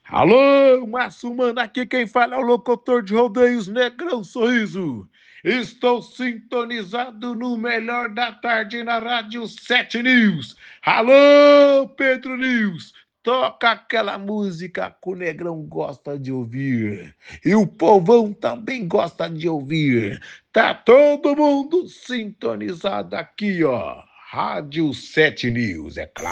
Alô, Márcio Mano, aqui quem fala é o locutor de rodeios Negrão Sorriso. Estou sintonizado no melhor da tarde na Rádio 7 News. Alô, Pedro News, toca aquela música que o Negrão gosta de ouvir. E o povão também gosta de ouvir. Tá todo mundo sintonizado aqui, ó. Rádio 7 News, é claro.